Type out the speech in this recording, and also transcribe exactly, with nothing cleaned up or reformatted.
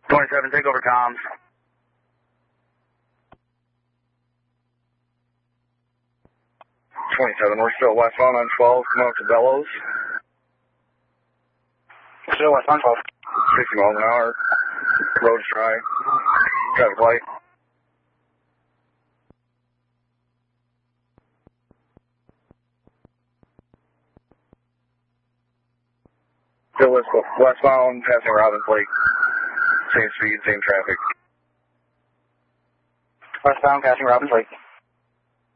twenty-seven, take over comms. twenty-seven, we're still westbound on twelve, come out to Bellows. Still westbound twelve. sixty miles an hour. Road's dry. Traffic light. Still westbound, passing Robbins Lake. Same speed, same traffic. Westbound, passing Robbins Lake.